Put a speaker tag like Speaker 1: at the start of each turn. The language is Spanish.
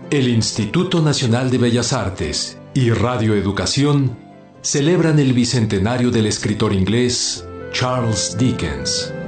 Speaker 1: El Instituto Nacional de Bellas Artes y Radio Educación celebran el bicentenario del escritor inglés Charles Dickens.